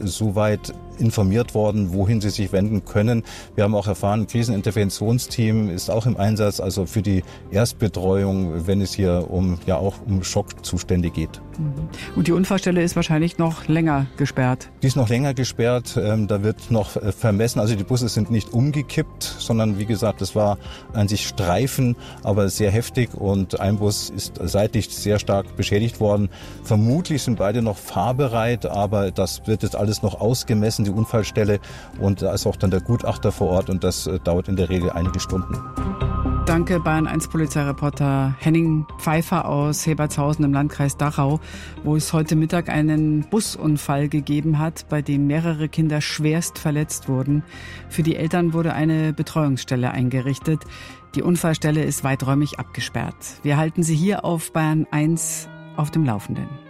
soweit informiert worden, wohin sie sich wenden können. Wir haben auch erfahren, ein Kriseninterventionsteam ist auch im Einsatz, also für die Erstbetreuung, wenn es hier um Schockzustände geht. Und die Unfallstelle ist wahrscheinlich noch länger gesperrt? Die ist noch länger gesperrt, da wird noch vermessen. Also die Busse sind nicht umgekippt, sondern wie gesagt, es war an sich Streifen, aber sehr heftig und ein Bus ist seitlich sehr stark beschädigt worden. Vermutlich sind beide noch fahrbereit, aber das wird jetzt alles noch ausgemessen, die Unfallstelle, und da ist auch dann der Gutachter vor Ort und das dauert in der Regel einige Stunden. Danke, Bayern 1 Polizeireporter Henning Pfeiffer aus Hebertshausen im Landkreis Dachau, wo es heute Mittag einen Busunfall gegeben hat, bei dem mehrere Kinder schwerst verletzt wurden. Für die Eltern wurde eine Betreuungsstelle eingerichtet. Die Unfallstelle ist weiträumig abgesperrt. Wir halten Sie hier auf Bayern 1 auf dem Laufenden.